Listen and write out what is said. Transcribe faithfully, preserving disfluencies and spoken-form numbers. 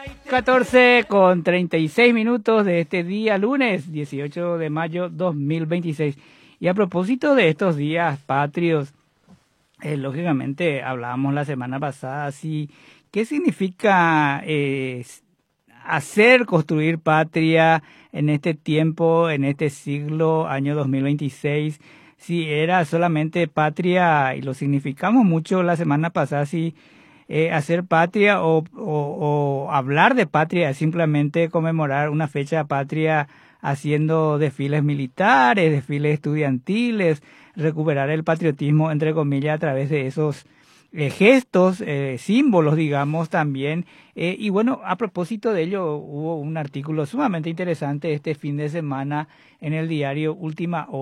catorce con treinta y seis minutos de este día lunes dieciocho de mayo dos mil veintiséis. Y a propósito de estos días patrios, eh, lógicamente hablábamos la semana pasada, sí, ¿qué significa eh, hacer, construir patria en este tiempo, en este siglo, año dos mil veintiséis? Si era solamente patria, y lo significamos mucho la semana pasada, si eh, hacer patria o, o, o hablar de patria es simplemente conmemorar una fecha patria haciendo desfiles militares, desfiles estudiantiles, recuperar el patriotismo, entre comillas, a través de esos eh, gestos, eh, símbolos, digamos, también. Eh, y bueno, a propósito de ello, hubo un artículo sumamente interesante este fin de semana en el diario Última Hora.